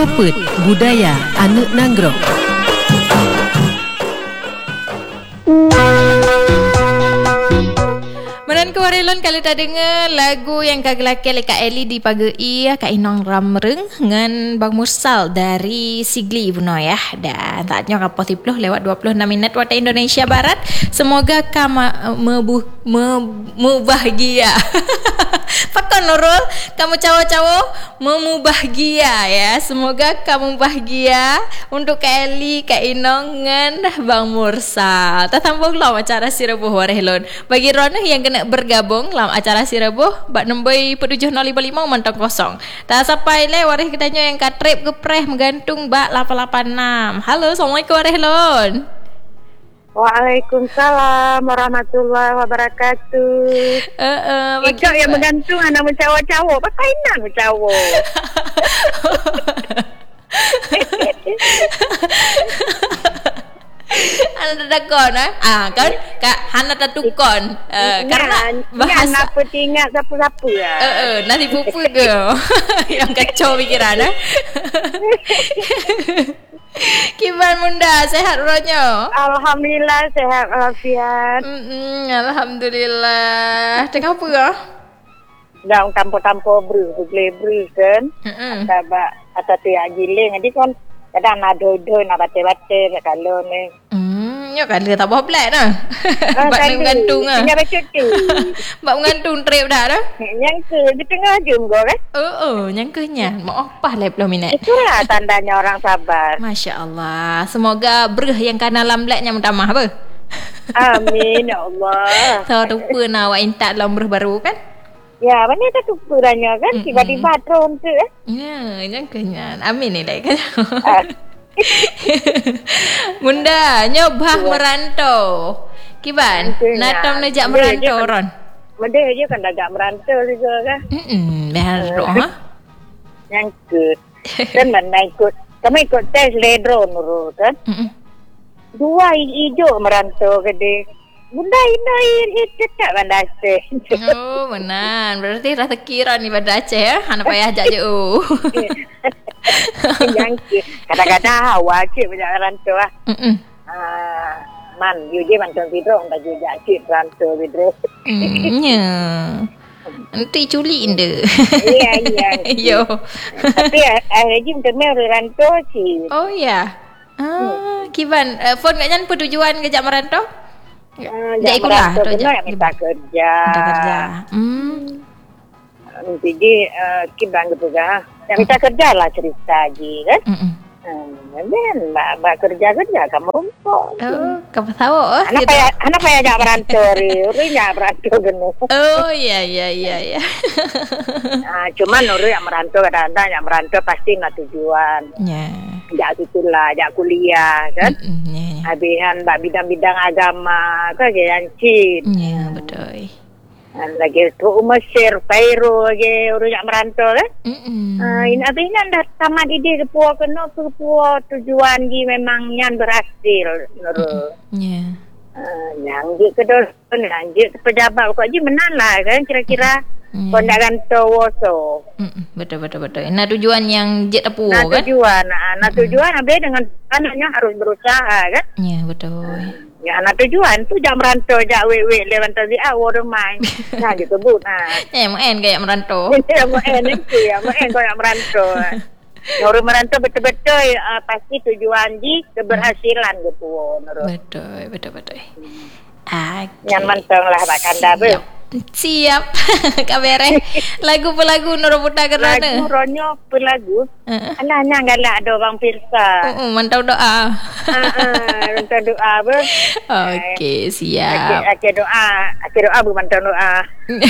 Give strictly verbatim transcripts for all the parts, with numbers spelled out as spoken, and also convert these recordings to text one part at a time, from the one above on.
Propet Budaya Anak Nanggro. Menan kewarilon kalau tak dengar lagu yang kagelaki oleh Kak Eli di Paga I, Kak Inong Ramreng dengan Bang Mursal dari Sigli Buno ya. Dan saatnya kapal tiploh lewat dua puluh enam minit waktu Indonesia Barat. Semoga kamu mebu, me, membahagia. Pakon Nurul, kamu cawo-cawo membahagia ya. Semoga kamu bahagia untuk Kak Eli, Kak Inong dengan Bang Mursal. Tatambung lah acara Sirabuh Warehlon. Bagi Rona yang kena bergabung dalam acara Sirabuh bak nombor tujuh nol lima lima mantang kosong. Tak sampai le wareh kitanya yang katrip kepreh menggantung bak lapan lapan enam. Halo, Assalamualaikum Warehlon. Waalaikumsalam warahmatullahi wabarakatuh. Eh uh, uh, Ikut yang menggantung anak mencawa-cawa. Pakai nak mencawa. Anak takon ah. Ah kan Kak Hana tatukon. Uh, karena bahasa apa tinggal siapa-siapa ya. Eh uh, uh, nasi pupu ke. Yang kacau pikiran ah. Kiban Munda, sehat uranya? Alhamdulillah sehat walafiat. Mm-mm, Alhamdulillah. Tengah apa ah? Dah tampur-tampur bru, bru kan. Heeh. Sebab atau tu yang giling jadi kan kadang nak doi-doi nak baca-baca nak kalau ni. Hmm, ya kan dia tak bawa plan dah. Bak menggantung ah. Tinggal baca tu. Bak menggantung trip dah dah. Yang ke di tengah jam kau kan? Oh, oh, nyangkanya. Mak opah lah puluh minit. Itulah tandanya orang sabar. Masya-Allah. Semoga berh yang kana lamlatnya mentamah apa? Amin ya Allah. So lupa nak awak intak dalam berh baru kan? Ya, mana tak tukuranya kan? Mm-mm. Tiba-tiba drone tu eh. Ya, nyangkanya. Amin ni like kan. Bunda, nyobah merantau. Kiban, natam nejak merantau Ron. Benda je kan agak merantau juga kan. Hmm, merantau ha. Yang ke. Kan mana ikut. Kami ikut tes ledron dulu kan. Mm. Dua hijau merantau gede. Bunda ini tetap bandar Aceh. Oh, menan. Berarti rasa kira ni bandar Aceh ya. Anak payah ajak je. Oh. Yang ke. Kadang-kadang awak cik banyak rantau lah. Mm-mm. Ah, man, you je mantan video tak juga cik rantau video. Hmm, ya. Nanti culik inde. Iya, iya. Yo. Tapi akhirnya macam mana rantau cik. Oh, ya. Ah, Kiban, uh, phone kat jangan tujuan kejap merantau? Uh, Jangan ikut lah. Jangan minta kerja. Minta kerja. Hmm. Jadi, uh, Kiban gitu kan. Yang minta kerja lah cerita lagi kan. Mm-mm. Dan mbak kerja kerja kamu rumput. Oh, kamu tahu? Oh, anak payah, anak payah jangan merantau, Uri jangan merantau genuh. Oh, iya, iya, iya, iya. Nah, cuman Uri yang merantau kadang-kadang yang merantau pasti nak tujuan. Ya. Jak itulah, jak kuliah kan. Mm-mm, ya, ya. Habisan mbak bidang-bidang agama kan yang cip. Ya, betul. Lagi tu Mesir, Cairo lagi orang yang merantau kan. Mm-mm. Uh, ini habis ni dah tamat ide kepuah kena kepuah tujuan ni memang yang berhasil menurut. Ya. Uh, yang je kedua lanjut pejabat kok je menang lah kan kira-kira. Kau nak rantau woso. Betul betul betul. Nah tujuan yang jet tepu nah, kan. Tujuan, nah, nah tujuan habis dengan anaknya harus berusaha kan. Ya betul. Ya anak tujuan tu jangan merantau jak wek-wek lewat tadi ah water main. Nah gitu bu. Nah. Ya main kayak merantau. Ya main itu ya main kayak merantau. Orang merantau betul-betul uh, pasti tujuan di keberhasilan gitu menurut. Betul betul betul. Okay. Yang manteng lah Pak Kanda ber. Siap. Kabere. Lagu pelagu Norobuta kerana. Lagu ronyo pelagu. Uh-uh. Anak-anak galak ada orang pirsa. Uh-uh, mantau doa. Uh-uh, mantau doa ber. Okey, siap. Okey doa, okey doa bu mantau doa.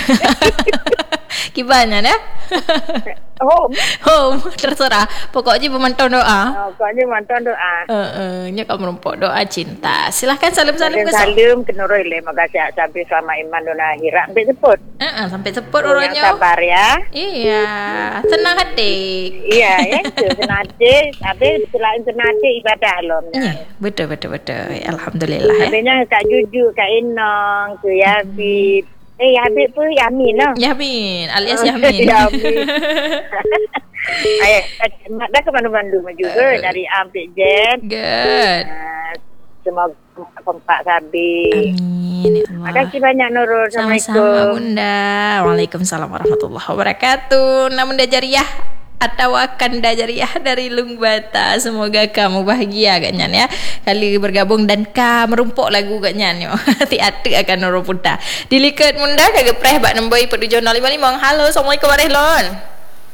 Kibannya ya? Home. Home, terserah. Pokoknya memantau doa. Oh, pokoknya memantau doa. Heeh, uh, nya kamu merompok doa cinta. Silahkan salam-salam ke salam kenuroi le makasih sampai sama iman dunia akhirat sampai sebut. Heeh, uh-uh, sampai sebut orangnya. Sabar ya. Iya, senang hati. Iya, ya, senang hati. Habis selain senang hati ibadah loh. Iya, betul betul betul. Alhamdulillah. Habisnya Kak Juju, Kak Inong, Kak Yafi. Eh, Habib pun Yamin lah. Yamin, alias Yamin. Yamin. Ayah, dah ke Bandung-Bandung juga uh, dari Ambik Jen. Good. Uh, semoga kompak habis. Amin. Ya Allah. Terima kasih banyak Nurul. Assalamualaikum. Sama-sama Bunda. Waalaikumsalam warahmatullahi wabarakatuh. Nah, Bunda Jariah atau Kanda Jariah dari Lung Bata. Semoga kamu bahagia agaknya ya. Kali bergabung dan ka merumpuk lagu agaknya nyo. Hati-hati akan Nurul Puta. Dilikat Bunda kagak preh bak nemboi pertujuan lima lima. Halo, Assalamualaikum warahmatullahi.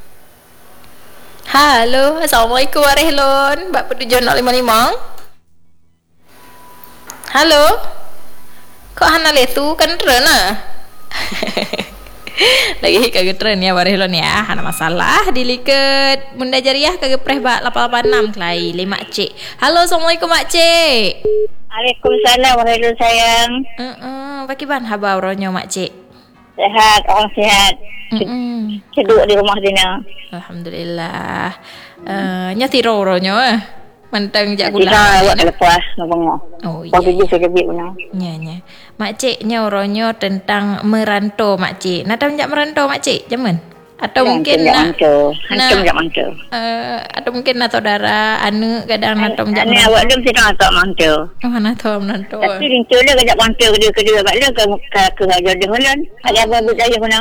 Halo, Assalamualaikum warahmatullahi. Bak pertujuan lima lima. Halo. Kok hana letu kan tren ah. Lagi kagak tren ya warahmatullahi ya. Hana masalah dilikat Bunda Jariah kagak preh bak lapan lapan enam kelai lima cik. Halo, Assalamualaikum Mak Cik. Waalaikumsalam warahmatullahi sayang. Heeh, uh-uh, bagaimana habar ronyo Mak Cik? Sehat, orang sehat. Mm-mm. Seduk di rumah Dina. Alhamdulillah. Uh, nya tiro ronyo eh. Mentang jak gula. Kita buat lepas ngomong. Oh iya. Waktu dia saya lebih benar. Nya nya. Mak Cik nya ronyo tentang merantau Mak Cik. Nak tahu jak merantau Mak Cik? Jaman? Atau mungkin nak Hancur jak mantul. Uh, atau mungkin nak saudara anu kadang nak tahu jak merantau. Ani awak dia mesti nak tahu mantul. Oh, mana tahu merantau. Tapi rincu dia kejap mantul kedua-kedua. Sebab dia ke ke jodoh lan. Ada apa budaya mana?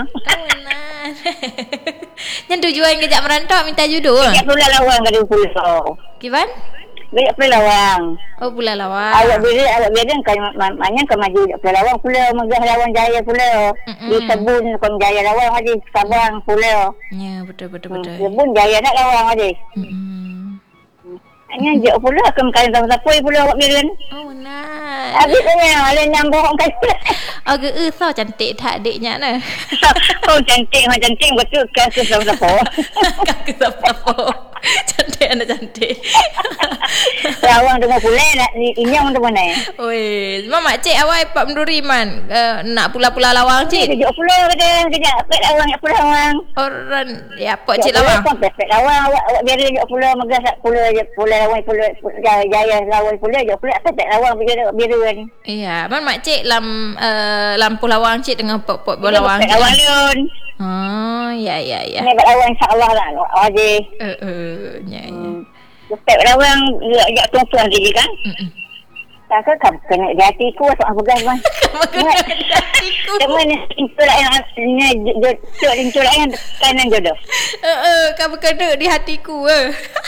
Yang tujuan kejap merantau minta jodoh. Kejap pula lawang ke dia pulau. Kiban? Kejap pula lawang. Oh, pula lawang. Awak bila awak bila kan banyak ke maju pula lawang pula megah lawang jaya pula. Di Kebun kon jaya lawang aja Sabang pula. Ya, betul betul betul. Kebun jaya nak lawang aja. Hmm. Hanya je pula akan kain sama-sama pula awak bila. Oh, benar. Habis punya ala nyambung kan. Agak eh so cantik tak adiknya nah. Oh, cantik macam cantik betul ke sama-sama. Kakak siapa? Cantik anak cantik. Lawang dengan pula nak inyang untuk mana? Oi, Mak Cik awak Pak Menduri man uh, nak pula-pula lawang Cik. Kejap pula kejap kejap pek lawang ya pula lawang. Orang ya Pak Cik lawang. Pek lawang awak awak biar kejap pula megah pula pula lawang pula jaya lawang pula kejap pula pek lawang biar biar ni. Iya, man Mak Cik lam uh, lampu lawang Cik dengan pot-pot bola lawang. Pek lawang lun. Oh, ya ya ya. Ni pek lawang insya-Allah lah. Aje. Eh eh nya nya. Pek lawang agak tuan-tuan dia kan? Hmm. Tak ke kamu kena di hatiku atau apa guys man? Kamu kena di hatiku. Kamu ni inculah yang ni jodoh inculah yang kanan jodoh. Eh eh kamu kena di hatiku eh.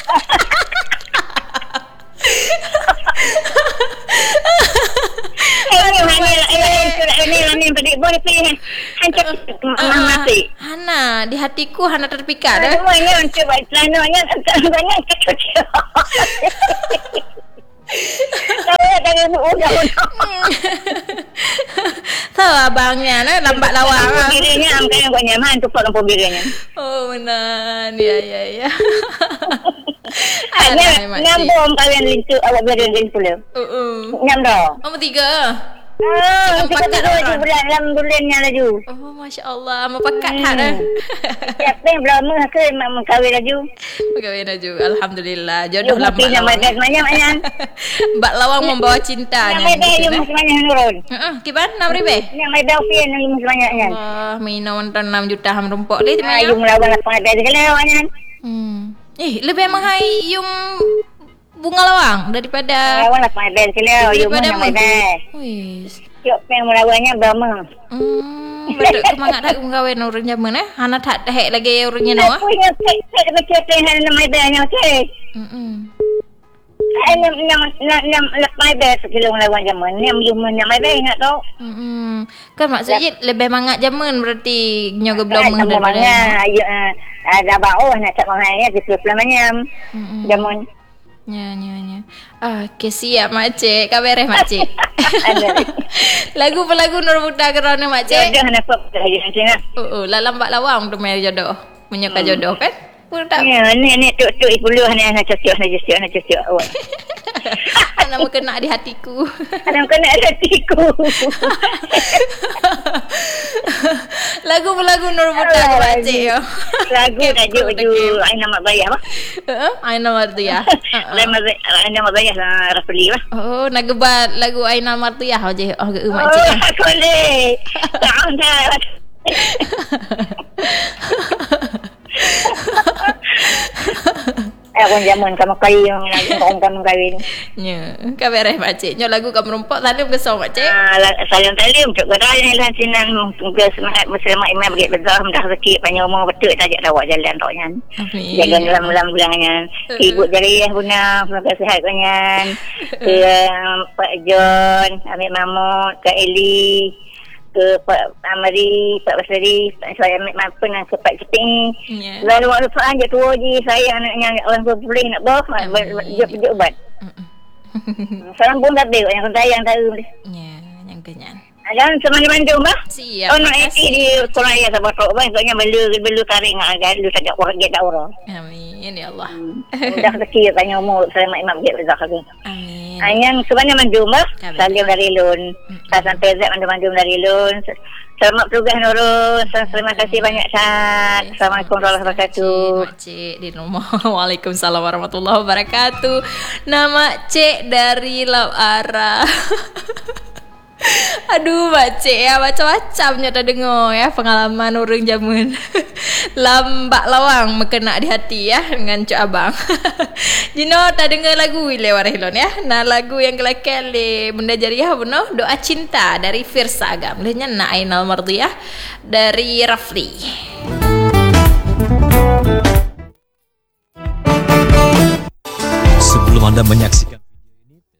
Ini ini ini ini ini boleh pilih hancur mati. Hana di hatiku Hana terpikat eh. Semua ini untuk buat celananya banyak kecil. Saya dah udah udah. Tahu abangnya nah lambat lawang. Birinya am kan buat nyaman tu pot lampu birinya. Oh benar. Ya ya ya. Ada nyambung kalian lintu awak beri lintu pula. Uh. Nyam dah. Nombor tiga. Ah, kita dah lagi bulan dalam bulannya lagi. Oh, masya-Allah, mau pakat hak dah. Siapa yang belum ke mak kahwin lagi? Kahwin lagi. Alhamdulillah. Jodoh lama. Nama dah banyak-banyak. Mbak Lawang membawa cinta. Nama dah yang semuanya nurun. Heeh, kiban enam ribu. Nama dah pian yang semuanya. Wah, mina wonten enam juta ham rumpok le temanya. Ayo melawan lapangan dah kelewanya. Hmm. Eh, lebih mahal yung bunga lawang daripada lawang lah pandai kilo you mana pandai wis cok peng melawannya bama hmm betul kemangat tak gawe urun jaman eh hana tak teh lagi urunnya no ah punya tek tek betul teh hana maidanya teh hmm Enam enam enam lepas ber sekilo lawan zaman ni am cuma nak mai ber ingat tau. Hmm. Kan maksudnya lebih mangat zaman berarti nyoga belum mengenal. Ayo ada bau nak cak mahanya di pelamanya. Zaman. Ya ya ya. Ah, ke siap Mak Cik. Kabareh Mak Cik. Lagu pelagu Nur Muda kerana Mak Cik. Jodoh nak apa lagi nanti nak. Oh, oh, la lambat lawang tu mai jodoh. Menyuka jodoh kan? Tak. Ya, ni ni tuk-tuk ipuluh ni anak cocok nak cocok nak cocok awak. Nama kena di hatiku. Nama kena di hatiku. Lagu-lagu Nur Buta ke pakcik yo. Lagu tajuk baju Aina Mak Bayah apa? Heeh, Aina Martiyah. Aina Mak Bayah Rafli lah. Oh, nak gebat lagu Aina Martiyah je. Oh, ge Oh, makcik. boleh. Tak dah. Eh, orang zaman kamu kahwin yang lagi orang kamu kahwin. Ya, kabar eh pakcik. Nyo lagu kamu rompak tadi besar pakcik. Ah, salam talim untuk gerai ni lah sinan mungkin semangat muslimat imam bagi bezah mudah rezeki panjang umur betul tajak rawak jalan toknya. Amin. Jaga dalam bulan bulangnya. Ibu jariah guna semoga sihat kanyan. Ke Pak John, Amir Mahmud, Kak Eli, ke Pak Amari, Pak Basri, saya ambil mampu nak ke Pak Ceping. Ya. Lalu waktu Pak je tua je saya anaknya orang tua boleh nak bawa dia ubat. Salam pun tak ada yang saya yang tahu. Ya, yang kenyan. Dan semana-mana bah. Siap. Oh, nak eti di sekolah ya sabar tok bah. Soalnya belu belu tarik ngah agak lu tak orang get orang. Amin ya Allah. Dah rezeki tanya umur selamat imam get rezeki aku. Amin. Yang sebenarnya mandum bah. Kabar. Salim dari Lun. Saya sampai Zat mandum-mandum dari Lun. Selamat tugas Nurul. Terima kasih banyak Sat. Assalamualaikum warahmatullahi wabarakatuh. Makcik di rumah. Waalaikumsalam warahmatullahi wabarakatuh. Nama Cik dari Laut Arah. Aduh makcik ya, macam-macamnya dah dengar ya pengalaman orang zaman. Lambak lawang mekena di hati ya dengan Cik Abang. Jino tak dengar lagu lewat Hilon ya. Nah lagu yang kelakar le benda jariah benar doa cinta dari Firsa Agam. Lehnya nak Ainal Martiyah dari Rafli. Sebelum anda menyaksikan